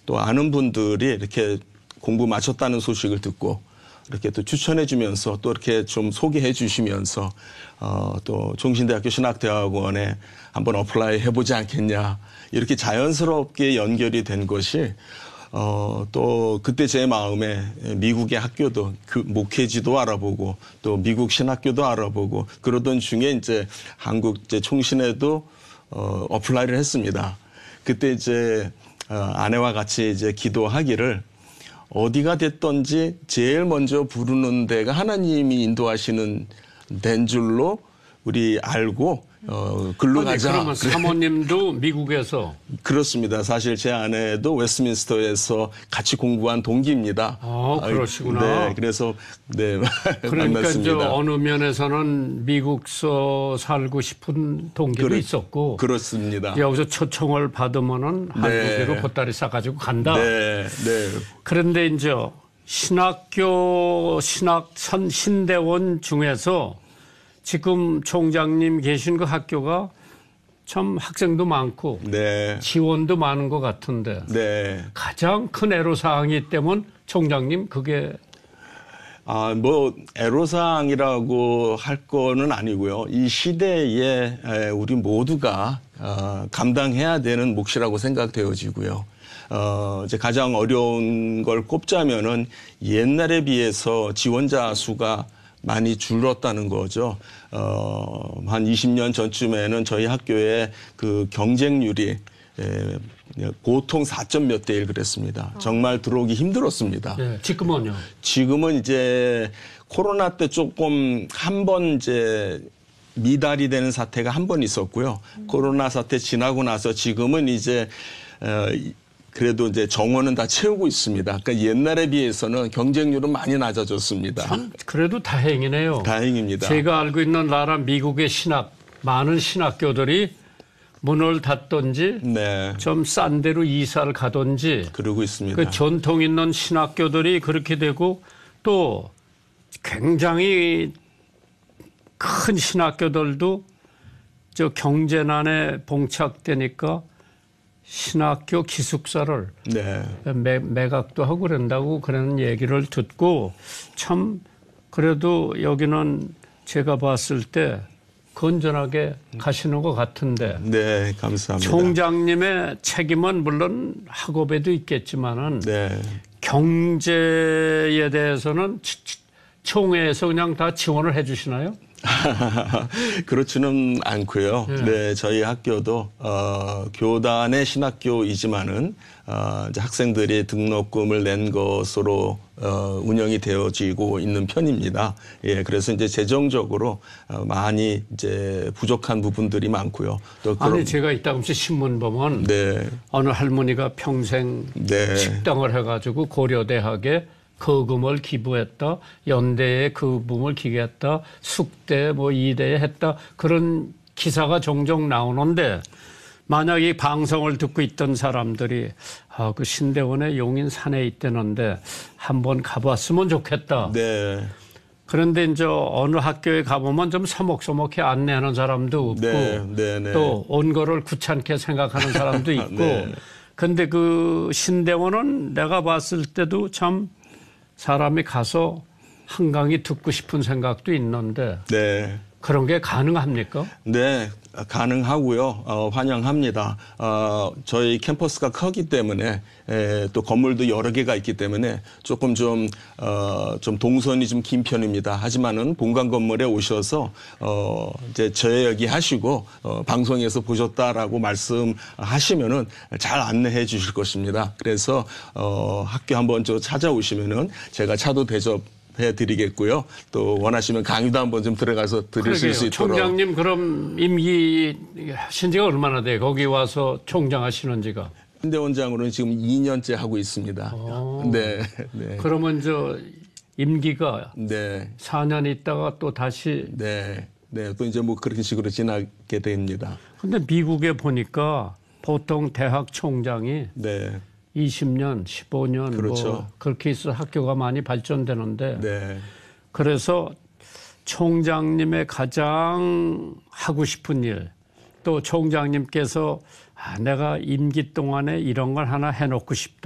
또 아는 분들이 이렇게 공부 마쳤다는 소식을 듣고 이렇게 또 추천해 주면서 또 이렇게 좀 소개해 주시면서 또 종신대학교 신학대학원에 한번 어플라이 해보지 않겠냐 이렇게 자연스럽게 연결이 된 것이 또 그때 제 마음에 미국의 학교도 그 목회지도 알아보고 또 미국 신학교도 알아보고 그러던 중에 이제 한국 이제 총신에도 어플라이를 했습니다. 그때 이제 아내와 같이 이제 기도하기를 어디가 됐든지 제일 먼저 부르는 데가 하나님이 인도하시는 데인 줄로 우리 알고 글로 가자. 그러면 사모님도 미국에서? 그렇습니다. 사실 제 아내도 웨스트민스터에서 같이 공부한 동기입니다. 아, 그러시구나. 네, 그래서 네 그러니까 만났습니다. 어느 면에서는 미국서 살고 싶은 동기도 있었고. 그렇습니다. 여기서 초청을 받으면은 한국으로 네. 보따리 싸가지고 간다. 네, 네. 그런데 이제 신대원 중에서 지금 총장님 계신 그 학교가 참 학생도 많고 네. 지원도 많은 것 같은데 네. 가장 큰 애로사항이 있다면 총장님 그게 뭐 애로사항이라고 할 거는 아니고요. 이 시대에 우리 모두가 감당해야 되는 몫이라고 생각되어지고요. 이제 가장 어려운 걸 꼽자면은 옛날에 비해서 지원자 수가 많이 줄었다는 거죠. 한 20년 전쯤에는 저희 학교의 그 경쟁률이 보통 4점 몇 대 1 그랬습니다. 정말 들어오기 힘들었습니다. 네, 지금은요? 지금은 이제 코로나 때 조금 한 번 이제 미달이 되는 사태가 한 번 있었고요. 코로나 사태 지나고 나서 지금은 이제 그래도 이제 정원은 다 채우고 있습니다. 그러니까 옛날에 비해서는 경쟁률은 많이 낮아졌습니다. 참 그래도 다행이네요. 다행입니다. 제가 알고 있는 나라 미국의 많은 신학교들이 문을 닫든지 네. 좀 싼 데로 이사를 가든지 그러고 있습니다. 그 전통 있는 신학교들이 그렇게 되고 또 굉장히 큰 신학교들도 저 경제난에 봉착되니까 신학교 기숙사를 네. 매각도 하고 그런다고 그런 얘기를 듣고 참 그래도 여기는 제가 봤을 때 건전하게 가시는 것 같은데. 네, 감사합니다. 총장님의 책임은 물론 학업에도 있겠지만은 네. 경제에 대해서는 총회에서 그냥 다 지원을 해 주시나요? 그렇지는 않고요. 네, 저희 학교도 교단의 신학교이지만은 이제 학생들이 등록금을 낸 것으로 운영이 되어지고 있는 편입니다. 예, 그래서 이제 재정적으로 많이 이제 부족한 부분들이 많고요. 또 아니 제가 이따금씩 신문 보면 네. 어느 할머니가 평생 네. 식당을 해가지고 고려대학에 거금을 기부했다. 연대에 거금을 기부했다. 숙대 뭐 이대에 했다. 그런 기사가 종종 나오는데 만약 이 방송을 듣고 있던 사람들이 그 신대원의 용인 산에 있다는데 한번 가봤으면 좋겠다. 네. 그런데 이제 어느 학교에 가보면 좀 서먹서먹해 안내하는 사람도 없고 네. 네. 네. 또 온 거를 귀찮게 생각하는 사람도 있고 네. 근데 그 신대원은 내가 봤을 때도 참 사람이 가서 한강이 듣고 싶은 생각도 있는데 네. 그런 게 가능합니까? 네, 가능하고요. 환영합니다. 저희 캠퍼스가 크기 때문에 또 건물도 여러 개가 있기 때문에 조금 좀 동선이 좀 긴 편입니다. 하지만은 본관 건물에 오셔서 이제 저 얘기 하시고 방송에서 보셨다라고 말씀하시면은 잘 안내해 주실 것입니다. 그래서 학교 한번 찾아오시면은 제가 차도 대접 해드리겠고요. 또 원하시면 강의도 한번 좀 들어가서 들으실 수 있도록. 총장님 그럼 임기 하신 지가 얼마나 돼요? 거기 와서 총장 하시는 지가. 신대원장으로는 지금 2년째 하고 있습니다. 네, 네. 그러면 임기가 네. 4년 있다가 또 다시. 네, 네. 또 이제 뭐 그렇게 식으로 지나게 됩니다. 근데 미국에 보니까 보통 대학 총장이 네. 20년, 15년 그렇죠. 뭐 그렇게 있어 학교가 많이 발전되는데 네. 그래서 총장님의 가장 하고 싶은 일 또 총장님께서 내가 임기 동안에 이런 걸 하나 해놓고 싶다.